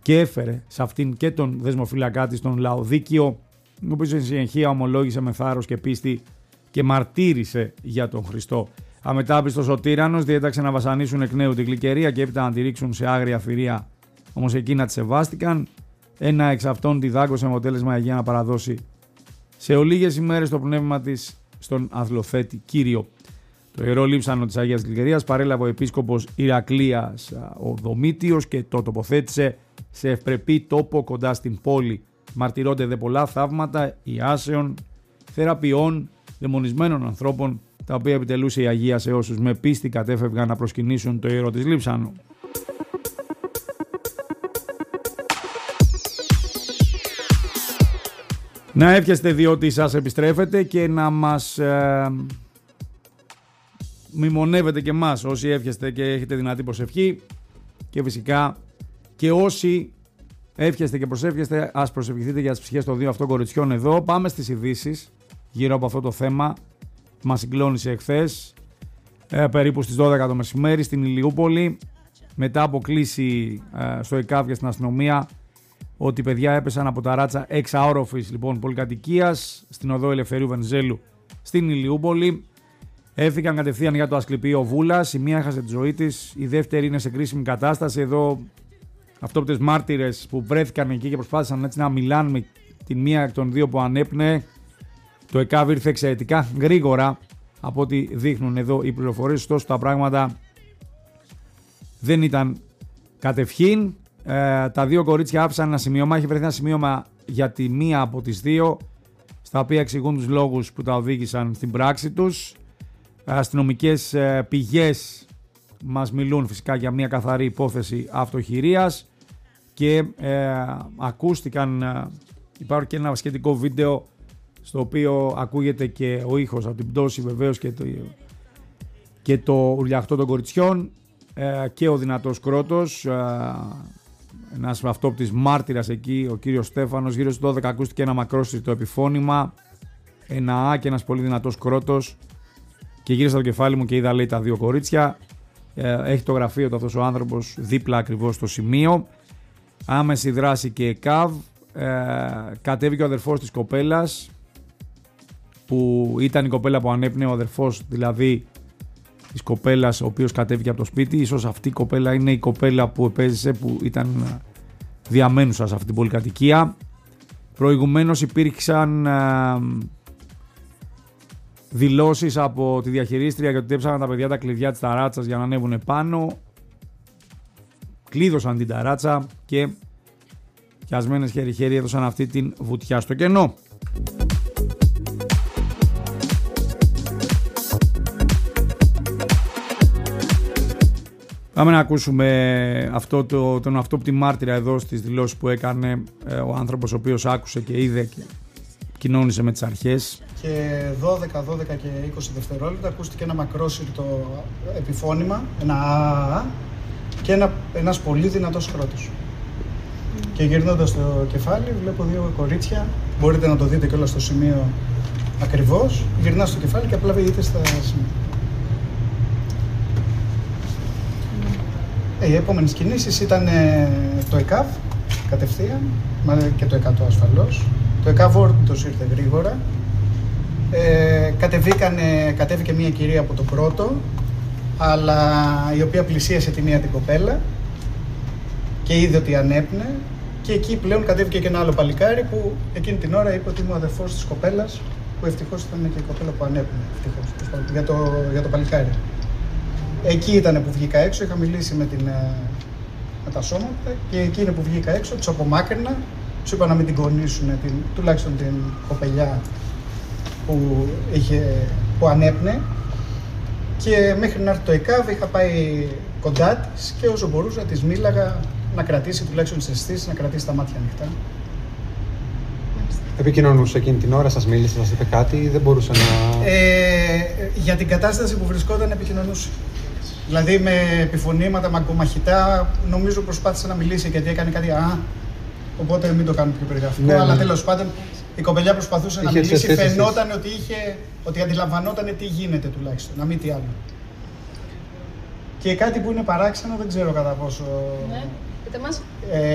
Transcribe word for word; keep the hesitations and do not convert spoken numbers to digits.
και έφερε σε αυτήν και τον δεσμοφύλακά της, τον Λαοδίκιο, ο οποίος στη συνεχεία ομολόγησε με θάρρος και πίστη και μαρτύρησε για τον Χριστό. Αμετάπιστος ο τύραννος διέταξε να βασανίσουν εκ νέου την Γλυκερία και έπειτα να τη ρίξουν σε άγρια θηρία. Όμως εκείνα τη σεβάστηκαν. Ένα εξ αυτών τη δάγκωσε με αποτέλεσμα για να παραδώσει σε ολίγες ημέρες το πνεύμα της στον αθλοθέτη Κύριο. Το ιερό λείψανο της Αγίας Γλυκερίας παρέλαβε ο επίσκοπος Ηρακλείας ο Δομήτιος και το τοποθέτησε σε ευπρεπή τόπο κοντά στην πόλη. Μαρτυρώνται δε πολλά θαύματα ιάσεων, θεραπείων, δαιμονισμένων ανθρώπων, τα οποία επιτελούσε η Αγία σε όσους με πίστη κατέφευγαν να προσκυνήσουν το ιερό της λείψανου. Να εύχεστε διότι σας επιστρέφετε και να μας ε, μνημονεύετε και εμάς όσοι εύχεστε και έχετε δυνατή προσευχή, και φυσικά και όσοι εύχεστε και προσεύχεστε, ας προσευχηθείτε για τις ψυχές των δύο αυτών κοριτσιών εδώ. Πάμε στις ειδήσεις γύρω από αυτό το θέμα. Μας συγκλώνησε εχθές ε, περίπου στις δώδεκα το μεσημέρι στην Ηλιούπολη, μετά από κλήση ε, στο ΕΚΑΒ και στην αστυνομία, ότι παιδιά έπεσαν από τα ράτσα εξαόροφης λοιπόν πολυκατοικίας στην οδό Ελευθερίου Βενιζέλου στην Ηλιούπολη. Έφυγαν κατευθείαν για το Ασκληπείο Βούλας. Η μία έχασε τη ζωή της, η δεύτερη είναι σε κρίσιμη κατάσταση. Εδώ αυτόπτες μάρτυρες που βρέθηκαν εκεί και προσπάθησαν έτσι να μιλάνε με την μία εκ των δύο που ανέπνεε. Το ΕΚΑΒ ήρθε εξαιρετικά γρήγορα από ό,τι δείχνουν εδώ οι πληροφορίες. Ωστόσο τα πράγματα δεν ήταν κατευχήν. Ε, τα δύο κορίτσια άφησαν ένα σημείωμα. Έχει βρεθεί ένα σημείωμα για τη μία από τις δύο, στα οποία εξηγούν τους λόγους που τα οδήγησαν στην πράξη τους. Αστυνομικές ε, πηγές μας μιλούν φυσικά για μια καθαρή υπόθεση αυτοχειρίας και ε, ακούστηκαν, ε, υπάρχει και ένα σχετικό βίντεο στο οποίο ακούγεται και ο ήχος από την πτώση βεβαίως και το, και το ουρλιαχτό των κοριτσιών ε, και ο δυνατός κρότος. Ε, ένας αυτόπτης μάρτυρας εκεί, ο κύριος Στέφανος, γύρω στις δώδεκα ακούστηκε ένα μακρόσυρτο επιφώνημα, ένα Α και ένας πολύ δυνατός κρότος, και γύρισα το κεφάλι μου και είδα, λέει, τα δύο κορίτσια. Ε, έχει το γραφείο του αυτός ο άνθρωπος δίπλα ακριβώς στο σημείο. Άμεση δράση και ΕΚΑΒ. Ε, κατέβηκε ο αδερφός της κοπέλας, που ήταν η κοπέλα που ανέπνεε, ο αδερφός δηλαδή της κοπέλας, ο οποίος κατέβηκε από το σπίτι. Ίσως αυτή η κοπέλα είναι η κοπέλα που επέζησε, που ήταν διαμένουσα σε αυτή την πολυκατοικία. Προηγουμένως υπήρξαν ε, δηλώσεις από τη διαχειρίστρια για ότι έψαναν τα παιδιά τα κλειδιά της ταράτσας για να ανέβουν επάνω. Κλείδωσαν την ταράτσα και πιασμένες χέρι-χέρι έδωσαν αυτή την βουτιά στο κενό. Πάμε να ακούσουμε αυτό το, τον αυτόπτη μάρτυρα εδώ στις δηλώσεις που έκανε ε, ο άνθρωπος ο οποίος άκουσε και είδε και κοινώνησε με τις αρχές. Και δώδεκα, δώδεκα και είκοσι δευτερόλεπτα ακούστηκε ένα μακρόσυρτο επιφώνημα, ένα α, και ένα, ένας πολύ δυνατός κρότος. Mm. Και γυρνώντας το κεφάλι βλέπω δύο κορίτσια, μπορείτε να το δείτε κιόλας στο σημείο ακριβώς. Γυρνά στο κεφάλι και απλά βγείτε στα σημεία. Mm. Οι επόμενες κινήσεις ήταν το ΕΚΑΒ κατευθείαν και το εκατό ασφαλώς. Το ΕΚΑΒ όντως ήρθε γρήγορα. Ε, κατεβήκανε, κατέβηκε μια κυρία από το πρώτο, αλλά η οποία πλησίασε τη μία την κοπέλα και είδε ότι ανέπνε, και εκεί πλέον κατέβηκε και ένα άλλο παλικάρι που εκείνη την ώρα είπε ότι είμαι ο αδερφός της κοπέλας, που ευτυχώς ήταν και η κοπέλα που ανέπνε, ευτυχώς, για το, για το παλικάρι. Εκεί ήταν που βγήκα έξω, είχα μιλήσει με, την, με τα σώματα και εκεί είναι που βγήκα έξω, τους απομάκρυνα, τους είπα να μην την κονίσουν, την, τουλάχιστον την κοπελιά που, είχε, που ανέπνε, και μέχρι να έρθει το ΕΚΑΒ είχα πάει κοντά της και όσο μπορούσα της μίλαγα να κρατήσει τουλάχιστον τις αισθήσεις, να κρατήσει τα μάτια ανοιχτά. Επικοινωνούσε εκείνη την ώρα, σας μίλησε, σας είπε κάτι ή δεν μπορούσε να... Ε, για την κατάσταση που βρισκόταν επικοινωνούσε. Δηλαδή με επιφωνήματα, μαγκομαχητά, νομίζω προσπάθησε να μιλήσει γιατί έκανε κάτι α, οπότε μην το κάνουμε πιο περιγραφικό, ναι, αλλά ναι. Τέλος πάντων η κοπελιά προσπαθούσε είχε να μιλήσει, φαινόταν ότι, είχε, ότι αντιλαμβανόταν τι γίνεται τουλάχιστον, να μην τι άλλο. Και κάτι που είναι παράξενο, δεν ξέρω κατά πόσο... Ναι, πείτε μας. Ε,